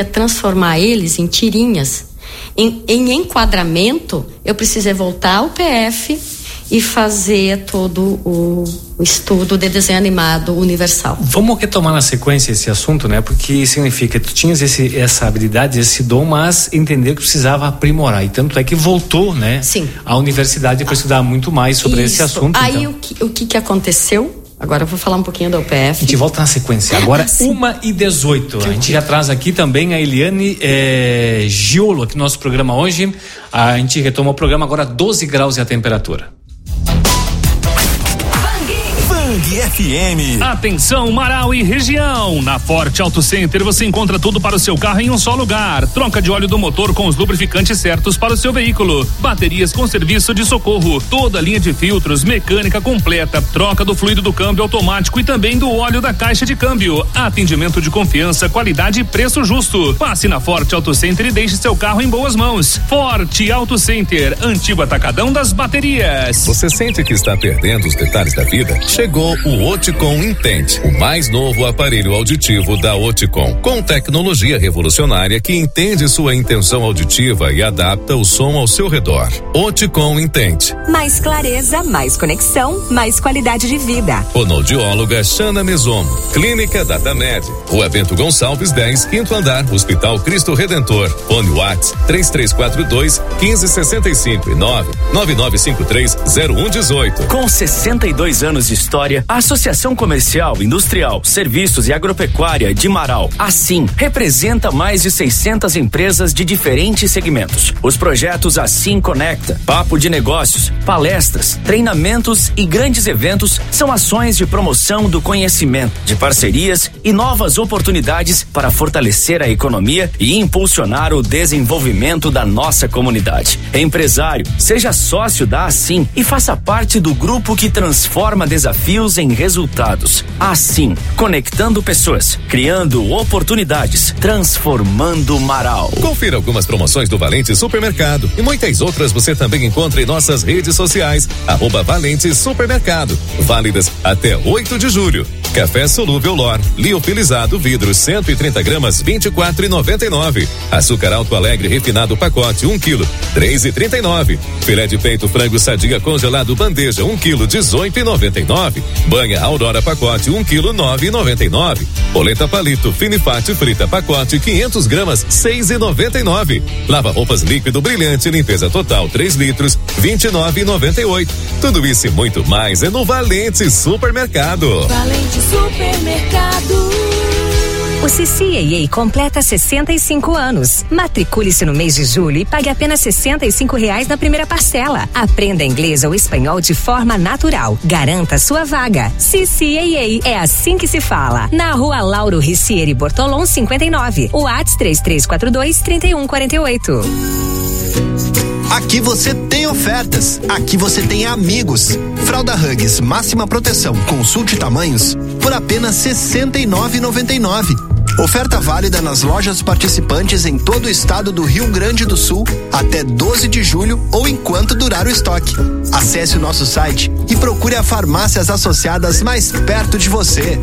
transformar eles em tirinhas. Em enquadramento, eu precisei voltar ao PF e fazer todo o estudo de desenho animado universal. Vamos retomar na sequência esse assunto, né? Porque significa que tu tinhas essa habilidade, esse dom, mas entender que precisava aprimorar. E tanto é que voltou, né? Sim. À universidade para estudar muito mais sobre esse assunto. Aí então. o que aconteceu? Agora eu vou falar um pouquinho da UPF. A gente volta na sequência. Agora, 1h18. A gente já traz aqui também a Eliane Giolo, aqui no nosso programa hoje. A gente retoma o programa agora, 12 graus e a temperatura. FM. Atenção, Marau e região. Na Forte Auto Center você encontra tudo para o seu carro em um só lugar. Troca de óleo do motor com os lubrificantes certos para o seu veículo. Baterias com serviço de socorro. Toda linha de filtros, mecânica completa. Troca do fluido do câmbio automático e também do óleo da caixa de câmbio. Atendimento de confiança, qualidade e preço justo. Passe na Forte Auto Center e deixe seu carro em boas mãos. Forte Auto Center, antigo atacadão das baterias. Você sente que está perdendo os detalhes da vida? Chegou o Oticom Intente, o mais novo aparelho auditivo da Oticom, com tecnologia revolucionária que entende sua intenção auditiva e adapta o som ao seu redor. Oticom Intente. Mais clareza, mais conexão, mais qualidade de vida. Fonoaudióloga Xana Meson, Clínica Datamed, Rua Bento Gonçalves 10, 5º andar, Hospital Cristo Redentor. Fone Whats 3342-1565 e 99953-0118. Com 62 anos de história, a Associação Comercial, Industrial, Serviços e Agropecuária de Marau, assim, representa mais de 600 empresas de diferentes segmentos. Os projetos Assim Conecta, Papo de Negócios, palestras, treinamentos e grandes eventos são ações de promoção do conhecimento, de parcerias e novas oportunidades para fortalecer a economia e impulsionar o desenvolvimento da nossa comunidade. Empresário, seja sócio da Assim e faça parte do grupo que transforma desafios em resultados. Assim, conectando pessoas, criando oportunidades, transformando Marau. Confira algumas promoções do Valente Supermercado e muitas outras você também encontra em nossas redes sociais, @Valente Supermercado, válidas até 8 de julho. Café solúvel Lor, liofilizado vidro 130 gramas 24,99. Açúcar Alto Alegre refinado pacote 1 kg 3,39. Filé de peito frango sadia congelado bandeja 1 kg 18,99. Banha Aurora pacote 1 kg 9,99. Polenta palito Finifate frita pacote 500 gramas 6,99. Lava roupas líquido brilhante limpeza total 3 litros 29,98. Tudo isso e muito mais é no Valente Supermercado. Valente Supermercado. O CCAA completa 65 anos. Matricule-se no mês de julho e pague apenas R$65 na primeira parcela. Aprenda inglês ou espanhol de forma natural. Garanta sua vaga. CCAA, é assim que se fala. Na Rua Lauro Ricieri Bortolom 59. O WhatsApp 3342-3148. Aqui você tem ofertas, aqui você tem amigos. Fralda Huggies máxima proteção, consulte tamanhos por apenas R$ 69,99. Oferta válida nas lojas participantes em todo o estado do Rio Grande do Sul até 12 de julho ou enquanto durar o estoque. Acesse o nosso site e procure a farmácias associadas mais perto de você.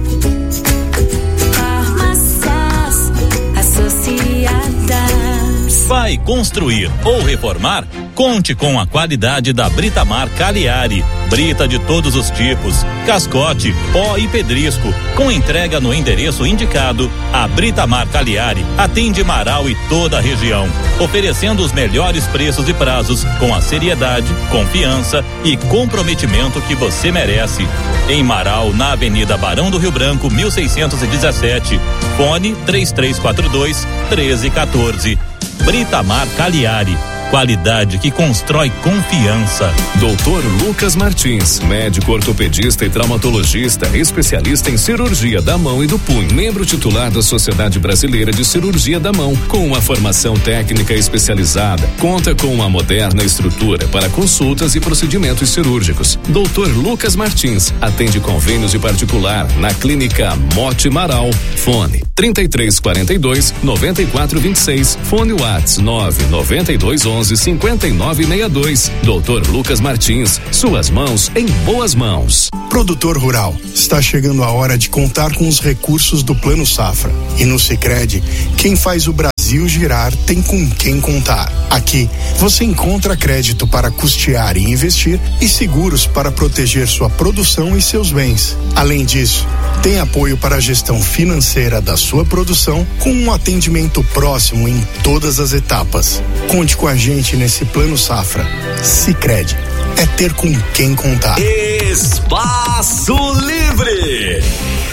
Farmácias associadas. Vai construir ou reformar? Conte com a qualidade da Britamar Cagliari. Brita de todos os tipos, cascote, pó e pedrisco. Com entrega no endereço indicado, a Britamar Cagliari atende Marau e toda a região, oferecendo os melhores preços e prazos com a seriedade, confiança e comprometimento que você merece. Em Marau, na Avenida Barão do Rio Branco, 1617. Fone 3342-1314. Britamar Cagliari. Qualidade que constrói confiança. Dr. Lucas Martins, médico ortopedista e traumatologista, especialista em cirurgia da mão e do punho, membro titular da Sociedade Brasileira de Cirurgia da Mão, com uma formação técnica especializada. Conta com uma moderna estrutura para consultas e procedimentos cirúrgicos. Dr. Lucas Martins atende convênios de particular na Clínica Mote Marau. Fone 3342-9426. Fone WhatsApp 99211 3211-5962. Dr. Lucas Martins, suas mãos em boas mãos. Produtor rural, está chegando a hora de contar com os recursos do Plano Safra. E no Sicredi, quem faz o Brasil girar tem com quem contar. Aqui, você encontra crédito para custear e investir e seguros para proteger sua produção e seus bens. Além disso, tem apoio para a gestão financeira da sua produção com um atendimento próximo em todas as etapas. Conte com a gente nesse Plano Safra. Sicredi, é ter com quem contar. Espaço Livre.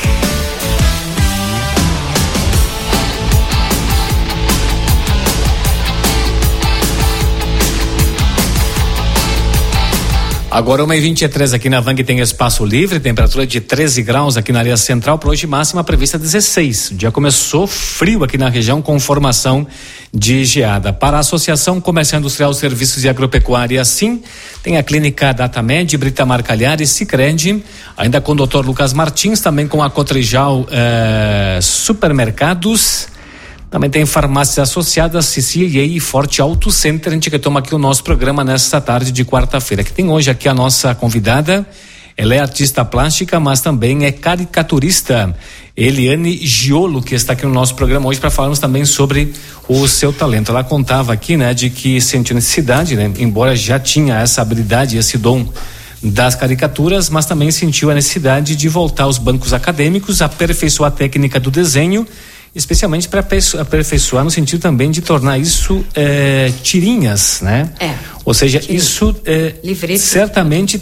Agora 1h23 aqui na Vang tem espaço livre, temperatura de 13 graus aqui na área central, para hoje máxima prevista 16. O dia começou frio aqui na região com formação de geada. Para a Associação Comercial Industrial, Serviços e Agropecuária, sim, tem a Clínica Datamed, Britamar Cagliari, Sicredi, ainda com o Dr. Lucas Martins, também com a Cotrijal Supermercados. Também tem farmácias associadas, CCA e Forte Auto Center. A gente retoma aqui o nosso programa nesta tarde de quarta-feira. Que tem hoje aqui a nossa convidada. Ela é artista plástica, mas também é caricaturista. Eliane Giolo, que está aqui no nosso programa hoje para falarmos também sobre o seu talento. Ela contava aqui, né, de que sentiu necessidade, né, embora já tinha essa habilidade, esse dom das caricaturas, mas também sentiu a necessidade de voltar aos bancos acadêmicos, aperfeiçoar a técnica do desenho, especialmente para aperfeiçoar no sentido também de tornar isso tirinhas, né? Ou seja, isso certamente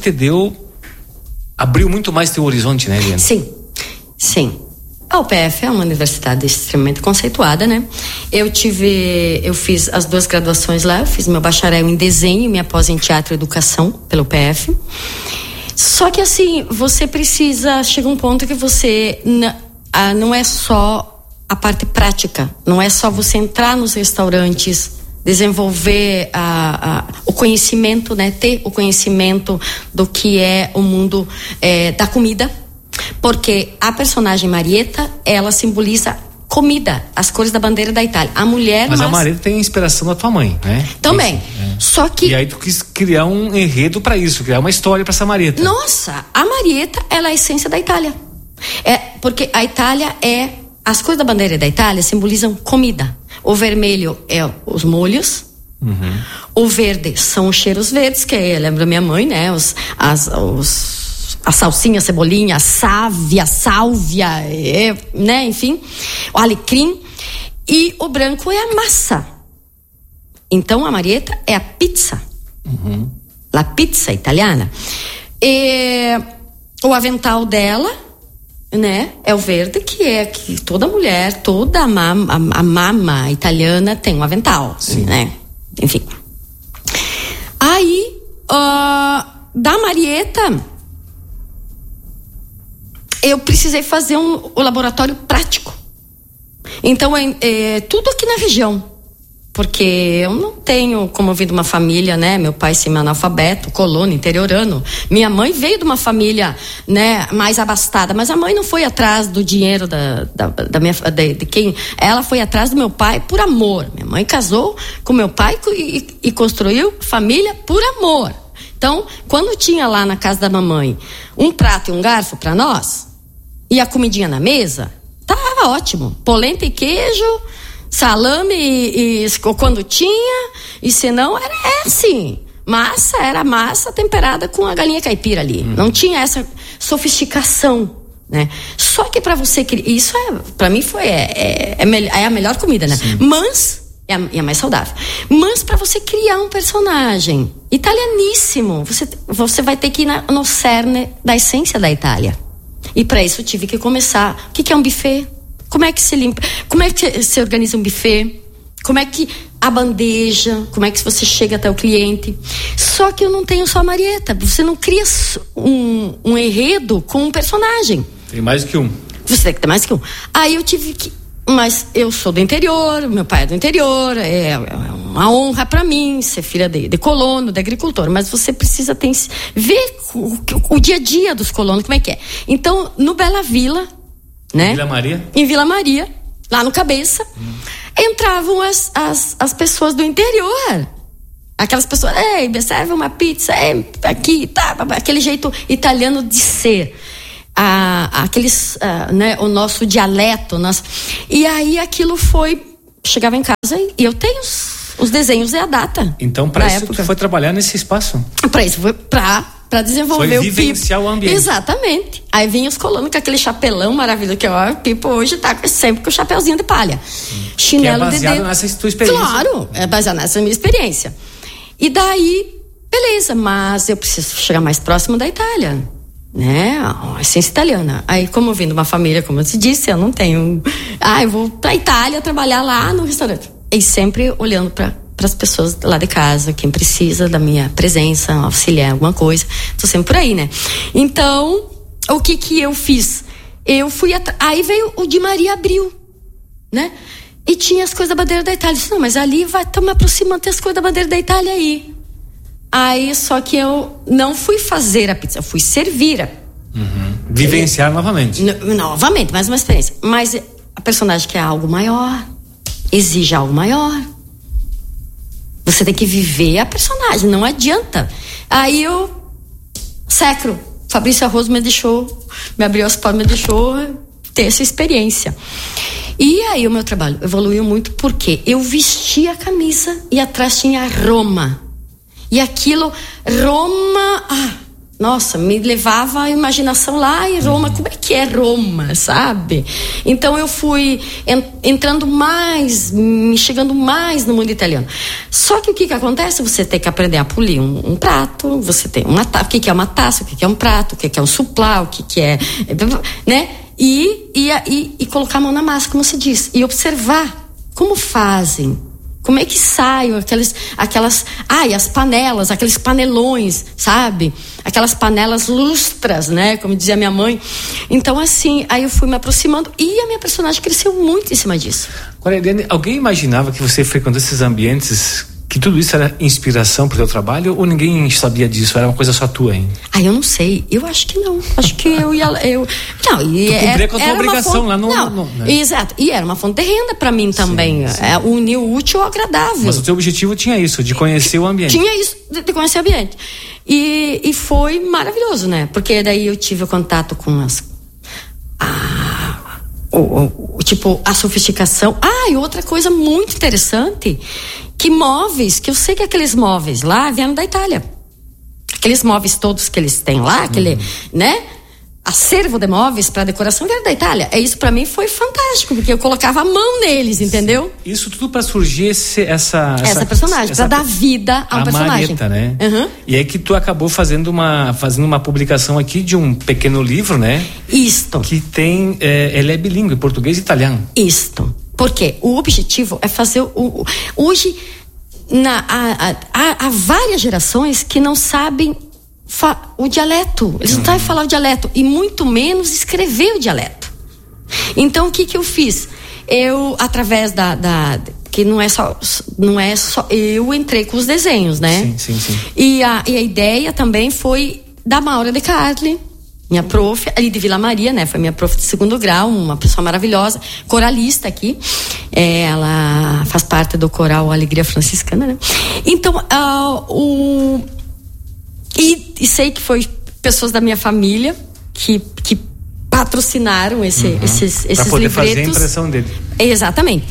abriu muito mais teu horizonte, né, Eliane? Sim. A UPF é uma universidade extremamente conceituada, né? Eu fiz as 2 graduações lá, eu fiz meu bacharel em desenho e minha pós em teatro e educação pela UPF. Só que assim, chega um ponto que você não é só a parte prática, não é só você entrar nos restaurantes, desenvolver o conhecimento, né? Ter o conhecimento do que é o mundo da comida, porque a personagem Marieta, ela simboliza comida, as cores da bandeira da Itália. A mulher, mas a Marieta tem a inspiração da tua mãe, né? Também. Só que... E aí tu quis criar um enredo para isso, criar uma história para essa Marieta. Nossa, a Marieta, ela é a essência da Itália. Porque a Itália as cores da bandeira da Itália simbolizam comida. O vermelho é os molhos. Uhum. O verde são os cheiros verdes, que lembra minha mãe, né? A salsinha, a cebolinha, a sálvia, né? Enfim, o alecrim. E o branco é a massa. Então a Marieta é a pizza. Uhum. La pizza italiana. E o avental dela, né, é o verde, que toda mulher, toda a mama italiana tem um avental. Sim. Né? Enfim. Aí, da Marieta, eu precisei fazer o laboratório prático. Então, tudo aqui na região. Porque eu não tenho, como eu vim de uma família, né? Meu pai semi-analfabeto, colono, interiorano. Minha mãe veio de uma família, né, mais abastada, mas a mãe não foi atrás do dinheiro de quem. Ela foi atrás do meu pai por amor. Minha mãe casou com meu pai e construiu família por amor. Então, quando tinha lá na casa da mamãe um prato e um garfo para nós, e a comidinha na mesa, tava ótimo. Polenta e queijo, salame e quando tinha, e senão era assim, era massa temperada com a galinha caipira ali. Não tinha essa sofisticação, né? Só que para você isso para mim foi a melhor comida, né? Sim. Mas é a mais saudável. Mas para você criar um personagem italianíssimo, você vai ter que ir no cerne da essência da Itália. E para isso eu tive que começar. O que é um buffet? Como é que se limpa? Como é que se organiza um buffet? Como é que a bandeja? Como é que você chega até o cliente? Só que eu não tenho só a Marieta. Você não cria um enredo com um personagem. Tem mais que um. Você tem que ter mais que um. Aí eu tive que... Mas eu sou do interior, meu pai é do interior, é uma honra para mim ser filha de colono, de agricultor, mas você precisa ver o dia a dia dos colonos, como é que é. Então, no Bela Vila, né? Vila Maria? Em Vila Maria, lá no Cabeça, entravam as pessoas do interior. Aquelas pessoas, me serve uma pizza, aqui, tá, aquele jeito italiano de ser. Né, o nosso dialeto. E aí aquilo chegava em casa e eu tenho os desenhos e a data. Então, para isso tu foi trabalhar nesse espaço? Para isso, foi para desenvolver foi vivenciar o ambiente. Exatamente. Aí vinha os colonos com aquele chapelão maravilhoso, que o Pipo hoje tá sempre com o chapeuzinho de palha. Chinelo que é baseado nessa tua experiência. Claro, é baseado nessa minha experiência. E daí, beleza, mas eu preciso chegar mais próximo da Itália, né? A essência italiana. Aí, como eu vim de uma família, como eu te disse, eu não tenho... eu vou pra Itália trabalhar lá no restaurante. E sempre olhando para as pessoas lá de casa, quem precisa da minha presença, auxiliar alguma coisa. Tô sempre por aí, né? Então, o que eu fiz? Eu fui... Aí veio o Di Maria Abril, né? E tinha as coisas da bandeira da Itália. Eu disse, não, mas ali estão me aproximando, tem as coisas da bandeira da Itália aí. Aí, só que eu não fui fazer a pizza, eu fui servir. Vivenciar novamente. Novamente, mais uma experiência. Mas a personagem quer algo maior, exige algo maior. Você tem que viver a personagem, não adianta. Aí eu, Fabrício Arroz me abriu as portas, me deixou ter essa experiência. E aí o meu trabalho evoluiu muito porque eu vestia a camisa e atrás tinha Roma. E aquilo, Roma, nossa, me levava a imaginação lá em Roma. Como é que é Roma, sabe? Então eu fui entrando mais, me chegando mais no mundo italiano. Só que o que acontece? Você tem que aprender a polir um prato, você tem o que é uma taça, o que é um prato, o que é um suplá, o que é, né? E colocar a mão na massa, como se diz, e observar como fazem, como é que saem aquelas as panelas, aqueles panelões, sabe? Aquelas panelas lustras, né? Como dizia minha mãe. Então, assim, aí eu fui me aproximando e a minha personagem cresceu muito em cima disso. Agora, Eliane, alguém imaginava que você frequentou esses ambientes, que tudo isso era inspiração pro teu trabalho, ou ninguém sabia disso? Era uma coisa só tua, hein? Eu não sei. Eu acho que não. Acho que eu ia... Não, e tu cumpria com a tua obrigação lá no... Não, né? Exato. E era uma fonte de renda pra mim também. Sim. Unir o útil ao agradável. Mas o teu objetivo tinha isso, de conhecer o ambiente. Tinha isso, de conhecer o ambiente. E foi maravilhoso, né? Porque daí eu tive o contato com a sofisticação. E outra coisa muito interessante, que móveis, que eu sei que aqueles móveis lá vieram da Itália. Aqueles móveis todos que eles têm lá, aquele, né? Acervo de móveis para decoração vieram da Itália. Isso para mim foi fantástico, porque eu colocava a mão neles, entendeu? Isso tudo para surgir essa personagem, para dar vida ao personagem. Mareta, né? E aí que tu acabou fazendo uma publicação aqui de um pequeno livro, né? Isto. Que tem, ele é bilíngue, português e italiano. Isto. Porque o objetivo é fazer hoje há várias gerações que não sabem o dialeto, eles não sabem falar o dialeto e muito menos escrever o dialeto. Então o que eu fiz? Eu, através que não é só eu entrei com os desenhos, né? Sim. E a ideia também foi da Maura De Carli, minha prof, ali de Vila Maria, né? Foi minha prof de 2º grau, uma pessoa maravilhosa, coralista aqui. Ela faz parte do coral Alegria Franciscana, né? Então, e sei que foi pessoas da minha família que patrocinaram esses pra poder livretos. Fazer a impressão dele. Exatamente.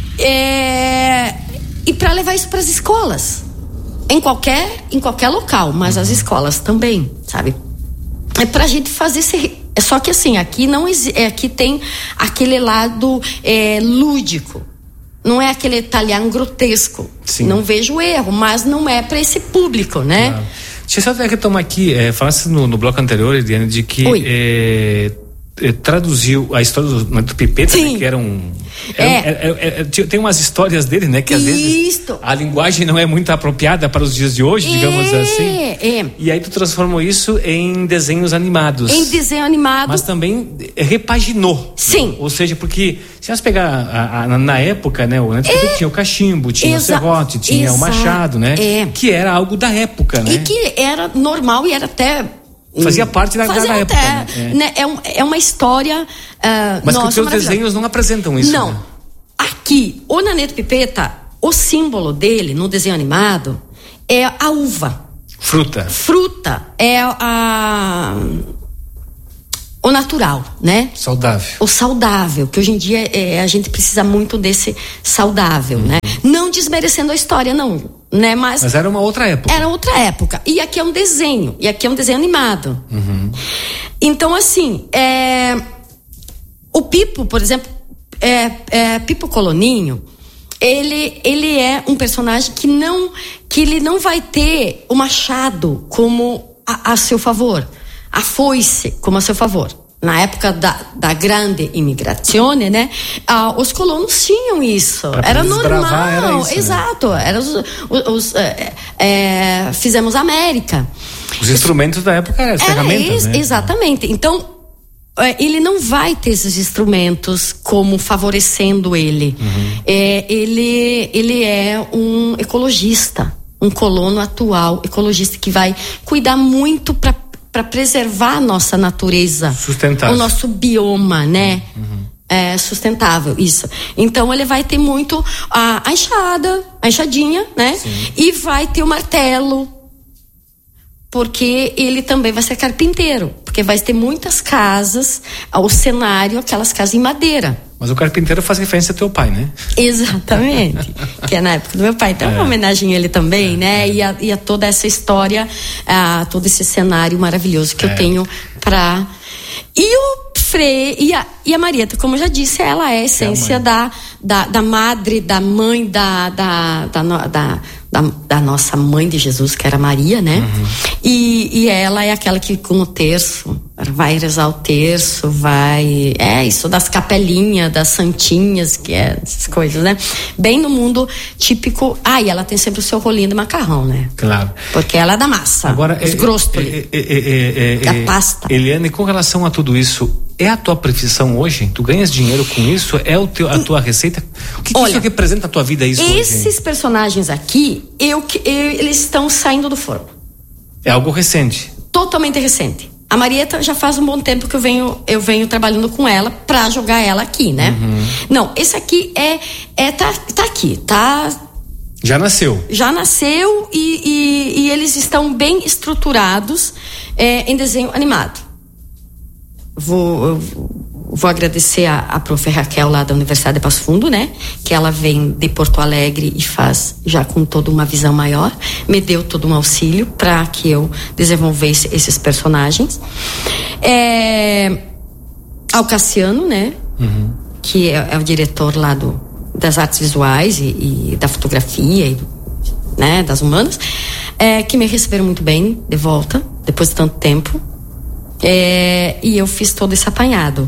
E para levar isso para as escolas, em qualquer local, mas as escolas também, sabe? É pra gente fazer só que assim, aqui não aqui tem aquele lado lúdico. Não é aquele italiano grotesco. Sim. Não vejo erro, mas não é para esse público, né? Claro. Deixa eu só retomar aqui, falasse no bloco anterior, Eliane, de que traduziu a história do Pipeta, né, que era tem umas histórias dele, né, que às vezes a linguagem não é muito apropriada para os dias de hoje, digamos assim. E aí tu transformou isso em desenhos animados. Em desenho animado. Mas também repaginou. Sim. Né? Ou seja, porque se nós pegar na época, né, o tinha o cachimbo, tinha o serrote, tinha o machado, né? Que era algo da época, né? E que era normal e era até... Fazia parte da época. Né? É uma história. Mas que os seus desenhos não apresentam isso. Não. Né? Aqui, o Naneto Pipeta, o símbolo dele no desenho animado é a uva. Fruta é o natural, né? Saudável. O saudável, que hoje em dia a gente precisa muito desse saudável, né? Não desmerecendo a história, não, né? Mas era uma outra época. Era outra época. E aqui é um desenho, animado. Então, assim, o Pipo, por exemplo, Pipo Coloninho, ele é um personagem que ele não vai ter o machado como a seu favor, a foice como a seu favor. Na época da grande imigrazione, né? Os colonos tinham isso. Era normal. Era isso, exato. Né? Era fizemos América. Os instrumentos da época eram ferramentas, né? Exatamente. Então, ele não vai ter esses instrumentos como favorecendo ele. Ele é um ecologista, um colono atual ecologista que vai cuidar muito para preservar a nossa natureza, sustentável, o nosso bioma, né? Sustentável, isso. Então ele vai ter muito a enxadinha, né? Sim. E vai ter o martelo, porque ele também vai ser carpinteiro, porque vai ter muitas casas, o cenário, aquelas casas em madeira. Mas o carpinteiro faz referência ao teu pai, né? Exatamente. Que é na época do meu pai. Então, uma homenagem a ele também, né? E a toda essa história, todo esse cenário maravilhoso que eu tenho pra... E o Frei, e a Marieta, como eu já disse, ela é a essência da madre, da mãe, da nossa mãe de Jesus, que era Maria, né? E ela é aquela que com o terço vai rezar o terço, isso das capelinhas, das santinhas, que é essas coisas, né? Bem no mundo típico. E ela tem sempre o seu rolinho de macarrão, né? Claro. Porque ela é da massa. Agora, os grostos da pasta. Eliane, com relação a tudo isso, é a tua profissão hoje? Tu ganhas dinheiro com isso? É a tua receita? O que isso representa a tua vida, isso esses hoje? Personagens aqui, eles estão saindo do forno. É algo recente? Totalmente recente. A Marieta já faz um bom tempo que eu venho trabalhando com ela pra jogar ela aqui, né? Não, esse aqui tá aqui, tá... Já nasceu e eles estão bem estruturados em desenho animado. Vou agradecer a prof. Raquel lá da Universidade de Passo Fundo, né? Que ela vem de Porto Alegre e faz já com toda uma visão maior. Me deu todo um auxílio para que eu desenvolvesse esses personagens. Ao Cassiano, né? Que é o diretor lá das artes visuais e da fotografia, né? Das humanas. Que me receberam muito bem de volta, depois de tanto tempo. E eu fiz todo esse apanhado.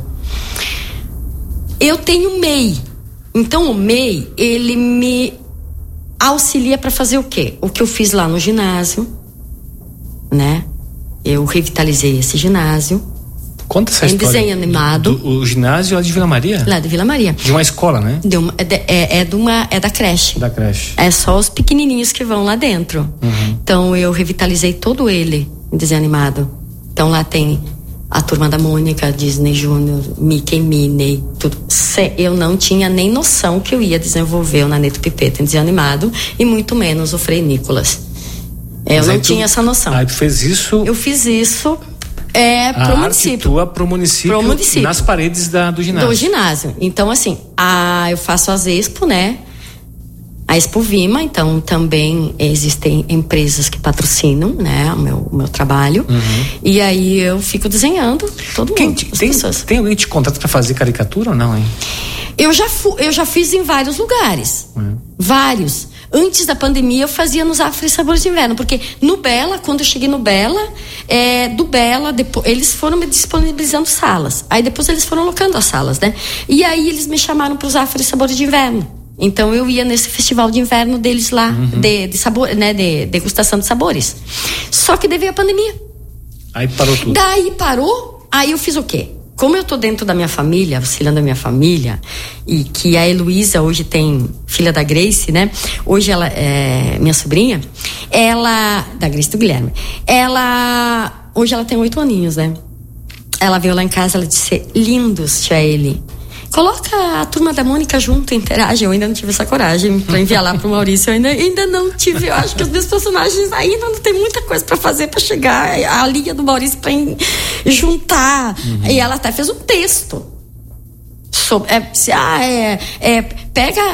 Eu tenho o MEI. Então o MEI, ele me auxilia para fazer o quê? O que eu fiz lá no ginásio, né? Eu revitalizei esse ginásio. Conta essa história. Em desenho animado. O ginásio lá de Vila Maria? Lá de Vila Maria. De uma escola, né? É da creche. Da creche. É só os pequenininhos que vão lá dentro. Então eu revitalizei todo ele em desenho animado. Então lá tem a Turma da Mônica, Disney Junior, Mickey, Minnie, tudo. Eu não tinha nem noção que eu ia desenvolver o Naneto Pipeta em desenho animado e muito menos o Frei Nicolas. Eu não tinha essa noção. Tu fez isso? Eu fiz isso pro município. Pro município, nas paredes do ginásio. Do ginásio. Então, assim, eu faço as expo, né? A Expo Vima, então também existem empresas que patrocinam, né, o meu trabalho. E aí eu fico desenhando todo mundo. Tem alguém que te contrata para fazer caricatura ou não, hein? Eu já fiz em vários lugares. Vários. Antes da pandemia eu fazia nos Afro e Sabores de Inverno, porque no Bela, quando eu cheguei no Bela, do Bela, depois, eles foram me disponibilizando salas. Aí depois eles foram locando as salas, né? E aí eles me chamaram para os Afro e Sabores de Inverno. Então eu ia nesse festival de inverno deles lá, de sabor, né, de degustação de sabores. Só que veio a pandemia. Aí parou tudo. Daí parou, aí eu fiz o quê? Como eu tô dentro da minha família, auxiliando a minha família, e que a Heloísa hoje tem, filha da Grace, né? Hoje ela é minha sobrinha, da Grace do Guilherme, hoje ela tem 8 aninhos, né? Ela veio lá em casa, ela disse, lindos, tia Eli. coloca a turma da Mônica junto, interage. Eu ainda não tive essa coragem para enviar lá pro Maurício. Eu ainda não tive. Eu acho que os meus personagens ainda não tem muita coisa para fazer para chegar à linha do Maurício para juntar. E ela até fez um texto sobre, pega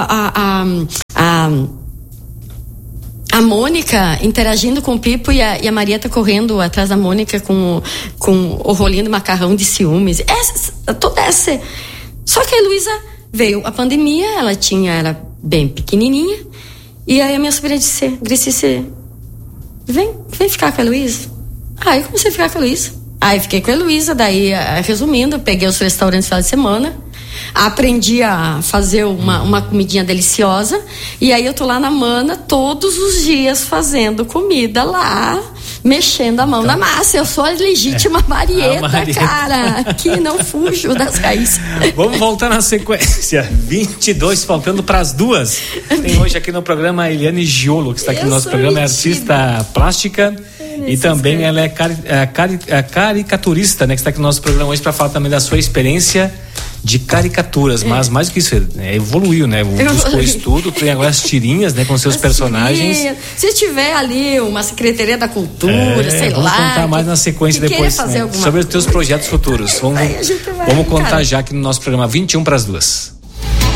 a Mônica interagindo com o Pipo e a Marieta correndo atrás da Mônica com o rolinho de macarrão de ciúmes. Toda essa. Só que a Heloísa veio a pandemia, ela era bem pequenininha, e aí a minha sobrinha disse, Gracice, vem ficar com a Heloísa. Aí eu comecei a ficar com a Heloísa. Aí fiquei com a Heloísa, daí, resumindo, peguei os restaurantes no final de semana, aprendi a fazer uma comidinha deliciosa, e aí eu tô lá na Mana todos os dias fazendo comida lá, mexendo a mão na massa. Eu sou a legítima Marieta, cara, que não fujo das raízes. Vamos voltar na sequência. 22 faltando para as 2. Tem hoje aqui no programa a Eliane Giolo, que está aqui no nosso programa, é artista plástica e também ela é caricaturista, né, que está aqui no nosso programa hoje para falar também da sua experiência de caricaturas, mas mais do que isso, evoluiu, né? Buscou estudo, tem agora as tirinhas, né? Com seus personagens. Se tiver ali uma Secretaria da Cultura, sei vamos lá. Vamos contar mais na sequência depois, né? Sobre os teus projetos futuros. Vamos contar já aqui no nosso programa 21 para as 2.